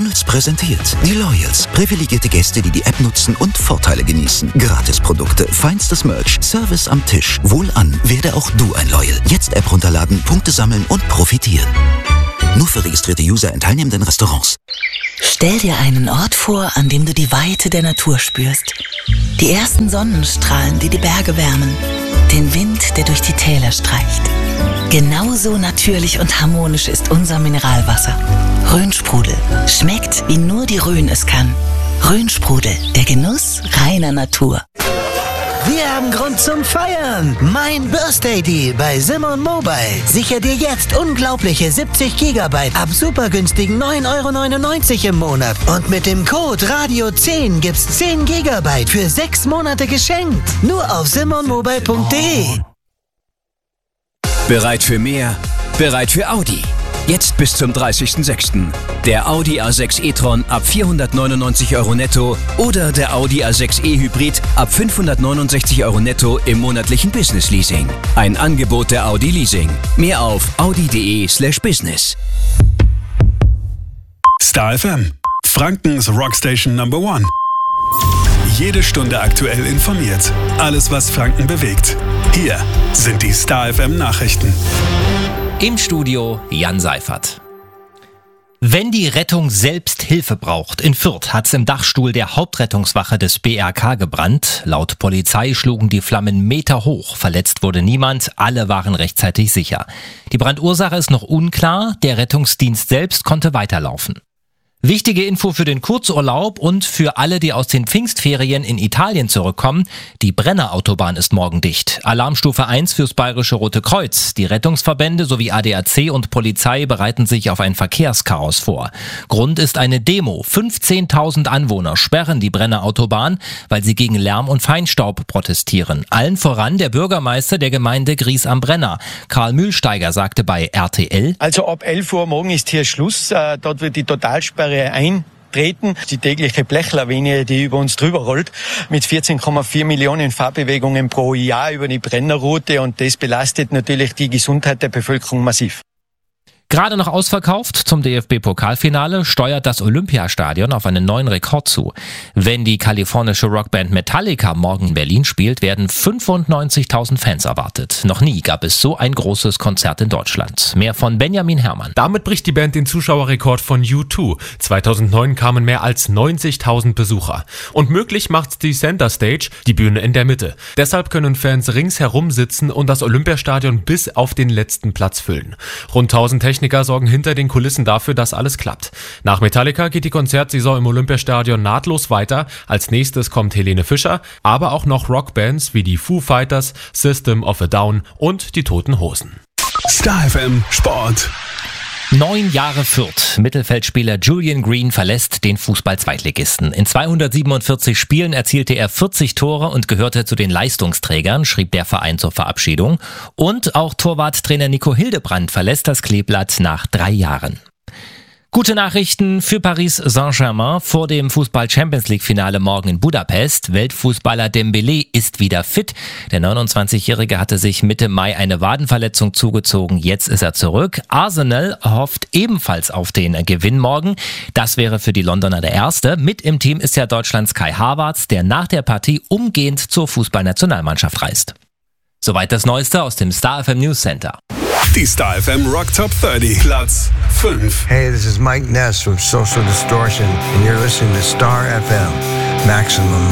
McDonald's präsentiert die Loyals. Privilegierte Gäste, die die App nutzen und Vorteile genießen. Gratisprodukte, feinstes Merch, Service am Tisch. Wohlan, werde auch du ein Loyal. Jetzt App runterladen, Punkte sammeln und profitieren. Nur für registrierte User in teilnehmenden Restaurants. Stell dir einen Ort vor, an dem du die Weite der Natur spürst. Die ersten Sonnenstrahlen, die die Berge wärmen. Den Wind, der durch die Täler streicht. Genauso natürlich und harmonisch ist unser Mineralwasser. Rhönsprudel. Schmeckt, wie nur die Rhön es kann. Rhönsprudel, der Genuss reiner Natur. Wir haben Grund zum Feiern. Mein Birthday Deal bei Simon Mobile. Sicher dir jetzt unglaubliche 70 GB ab super günstigen 9,99 € im Monat. Und mit dem Code Radio10 gibt's 10 GB für 6 Monate geschenkt. Nur auf simonmobile.de. Bereit für mehr? Bereit für Audi. Jetzt bis zum 30.06. Der Audi A6 e-tron ab 499 € netto oder der Audi A6 e-Hybrid ab 569 € netto im monatlichen Business Leasing. Ein Angebot der Audi Leasing. Mehr auf audi.de/business. Star FM, Frankens Rockstation Number 1. Jede Stunde aktuell informiert. Alles, was Franken bewegt. Hier sind die Star FM Nachrichten. Im Studio Jan Seifert. Wenn die Rettung selbst Hilfe braucht. In Fürth hat es im Dachstuhl der Hauptrettungswache des BRK gebrannt. Laut Polizei schlugen die Flammen meterhoch. Verletzt wurde niemand, alle waren rechtzeitig sicher. Die Brandursache ist noch unklar, der Rettungsdienst selbst konnte weiterlaufen. Wichtige Info für den Kurzurlaub und für alle, die aus den Pfingstferien in Italien zurückkommen. Die Brenner-Autobahn ist morgen dicht. Alarmstufe 1 fürs Bayerische Rote Kreuz. Die Rettungsverbände sowie ADAC und Polizei bereiten sich auf ein Verkehrschaos vor. Grund ist eine Demo. 15.000 Anwohner sperren die Brenner-Autobahn, weil sie gegen Lärm und Feinstaub protestieren. Allen voran der Bürgermeister der Gemeinde Gries am Brenner. Karl Mühlsteiger sagte bei RTL: Also ab 11 Uhr morgen ist hier Schluss. Dort wird die Totalsperre eintreten. Die tägliche Blechlawine, die über uns drüber rollt, mit 14,4 Millionen Fahrbewegungen pro Jahr über die Brennerroute, und das belastet natürlich die Gesundheit der Bevölkerung massiv. Gerade noch ausverkauft zum DFB-Pokalfinale steuert das Olympiastadion auf einen neuen Rekord zu. Wenn die kalifornische Rockband Metallica morgen in Berlin spielt, werden 95.000 Fans erwartet. Noch nie gab es so ein großes Konzert in Deutschland. Mehr von Benjamin Herrmann. Damit bricht die Band den Zuschauerrekord von U2. 2009 kamen mehr als 90.000 Besucher. Und möglich macht's die Center Stage, die Bühne in der Mitte. Deshalb können Fans ringsherum sitzen und das Olympiastadion bis auf den letzten Platz füllen. Rund 1000 Techniker sorgen hinter den Kulissen dafür, dass alles klappt. Nach Metallica geht die Konzertsaison im Olympiastadion nahtlos weiter. Als nächstes kommt Helene Fischer, aber auch noch Rockbands wie die Foo Fighters, System of a Down und die Toten Hosen. Star FM Sport. 9 Jahre Fürth. Mittelfeldspieler Julian Green verlässt den Fußball-Zweitligisten. In 247 Spielen erzielte er 40 Tore und gehörte zu den Leistungsträgern, schrieb der Verein zur Verabschiedung. Und auch Torwarttrainer Nico Hildebrand verlässt das Kleeblatt nach 3 Jahren. Gute Nachrichten für Paris Saint-Germain vor dem Fußball-Champions-League-Finale morgen in Budapest. Weltfußballer Dembélé ist wieder fit. Der 29-Jährige hatte sich Mitte Mai eine Wadenverletzung zugezogen. Jetzt ist er zurück. Arsenal hofft ebenfalls auf den Gewinn morgen. Das wäre für die Londoner der erste. Mit im Team ist ja Deutschlands Kai Havertz, der nach der Partie umgehend zur Fußballnationalmannschaft reist. Soweit das Neueste aus dem Star FM News Center. Die Star FM Rock Top 30, Platz 5. Hey, this is Mike Ness from Social Distortion, and you're listening to Star FM, Maximum